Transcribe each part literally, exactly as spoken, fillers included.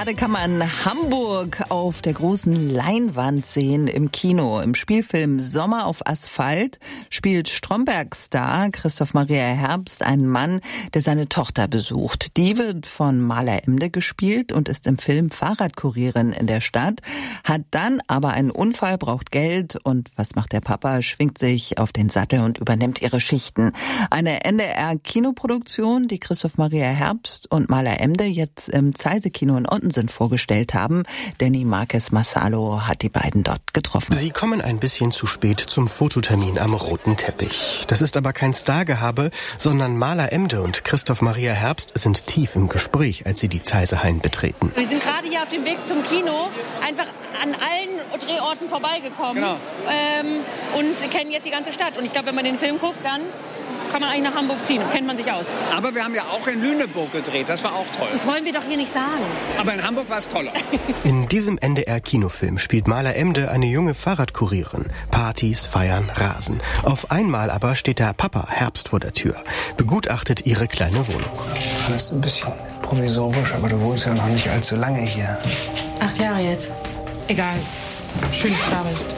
Gerade kann man Hamburg auf der großen Leinwand sehen im Kino. Im Spielfilm Sommer auf Asphalt spielt Stromberg-Star Christoph Maria Herbst einen Mann, der seine Tochter besucht. Die wird von Marla Emde gespielt und ist im Film Fahrradkurierin in der Stadt, hat dann aber einen Unfall, braucht Geld und was macht der Papa? Schwingt sich auf den Sattel und übernimmt ihre Schichten. Eine N D R-Kinoproduktion, die Christoph Maria Herbst und Marla Emde jetzt im Zeise-Kino in Ottensen vorgestellt haben. Danny Marquez Massalo hat die beiden dort getroffen. Sie kommen ein bisschen zu spät zum Fototermin am roten Teppich. Das ist aber kein Stargehabe, sondern Marla Emde und Christoph Maria Herbst sind tief im Gespräch, als sie die Zeisehallen betreten. Wir sind gerade hier auf dem Weg zum Kino einfach an allen Drehorten vorbeigekommen. Genau. ähm, und kennen jetzt die ganze Stadt. Und ich glaube, wenn man den Film guckt, dann kann man eigentlich nach Hamburg ziehen. Kennt man sich aus. Aber wir haben ja auch in Lüneburg gedreht. Das war auch toll. Das wollen wir doch hier nicht sagen. Aber in Hamburg war es toller. In diesem N D R-Kinofilm spielt Marla Emde eine junge Fahrradkurierin. Partys, Feiern, Rasen. Auf einmal aber steht der Papa Herbst vor der Tür, begutachtet ihre kleine Wohnung. Das ist ein bisschen provisorisch, aber du wohnst ja noch nicht allzu lange hier. Acht Jahre jetzt. Egal. Schön, dass du da bist.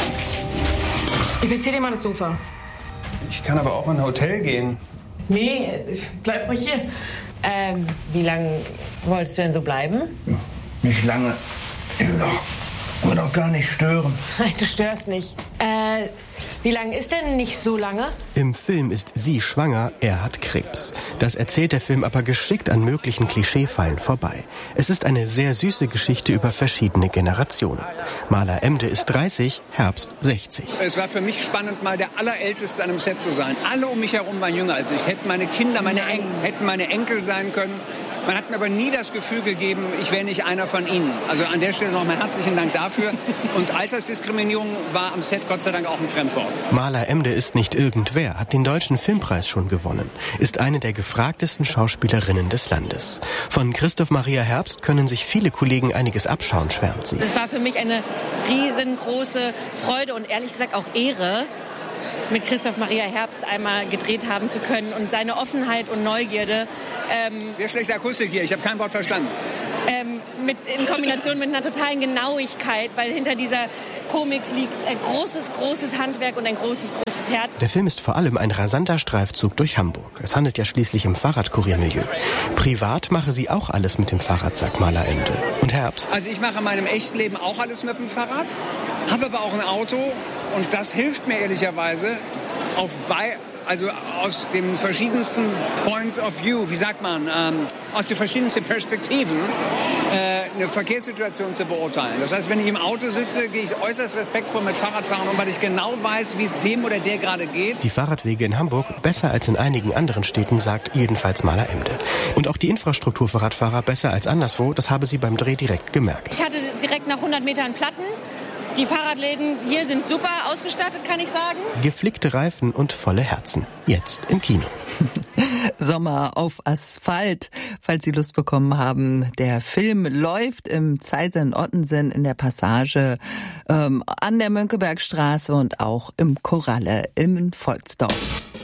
Ich beziehe dir mal das Sofa. Ich kann aber auch in ein Hotel gehen. Nee, bleib ruhig hier. Ähm, wie lange wolltest du denn so bleiben? Nicht lange. Ich will doch, will doch gar nicht stören. Nein, du störst nicht. Äh, wie lange ist denn nicht so lange? Im Film ist sie schwanger, er hat Krebs. Das erzählt der Film aber geschickt an möglichen Klischeefallen vorbei. Es ist eine sehr süße Geschichte über verschiedene Generationen. Marla Emde ist dreißig, Herbst sechzig. Es war für mich spannend, mal der Allerälteste an einem Set zu sein. Alle um mich herum waren jünger als ich. Hätten meine Kinder, meine Enkel, hätten meine Enkel sein können. Man hat mir aber nie das Gefühl gegeben, ich wäre nicht einer von ihnen. Also an der Stelle nochmal herzlichen Dank dafür. Und Altersdiskriminierung war am Set Gott sei Dank auch ein Fremdwort. Marla Emde ist nicht irgendwer, hat den Deutschen Filmpreis schon gewonnen, ist eine der gefragtesten Schauspielerinnen des Landes. Von Christoph Maria Herbst können sich viele Kollegen einiges abschauen, schwärmt sie. Es war für mich eine riesengroße Freude und ehrlich gesagt auch Ehre, mit Christoph Maria Herbst einmal gedreht haben zu können und seine Offenheit und Neugierde. Ähm, Sehr schlechte Akustik hier, ich habe kein Wort verstanden. Ähm, mit, in Kombination mit einer totalen Genauigkeit, weil hinter dieser Komik liegt ein großes, großes Handwerk und ein großes, großes Herz. Der Film ist vor allem ein rasanter Streifzug durch Hamburg. Es handelt ja schließlich im Fahrradkuriermilieu. Privat mache sie auch alles mit dem Fahrrad, sagt Marla Emde. Und Herbst? Also ich mache in meinem echten Leben auch alles mit dem Fahrrad, habe aber auch ein Auto und das hilft mir ehrlicherweise auf bei also aus den verschiedensten Points of View, wie sagt man, ähm, aus den verschiedensten Perspektiven äh, eine Verkehrssituation zu beurteilen. Das heißt, wenn ich im Auto sitze, gehe ich äußerst respektvoll mit Fahrradfahren um, weil ich genau weiß, wie es dem oder der gerade geht. Die Fahrradwege in Hamburg besser als in einigen anderen Städten, sagt jedenfalls Marla Emde. Und auch die Infrastruktur für Radfahrer besser als anderswo, das habe sie beim Dreh direkt gemerkt. Ich hatte direkt nach hundert Metern Platten. Die Fahrradläden hier sind super ausgestattet, kann ich sagen. Geflickte Reifen und volle Herzen. Jetzt im Kino. Sommer auf Asphalt, falls Sie Lust bekommen haben. Der Film läuft im Zeise in Ottensen in der Passage ähm, an der Mönckebergstraße und auch im Koralle im Volksdorf.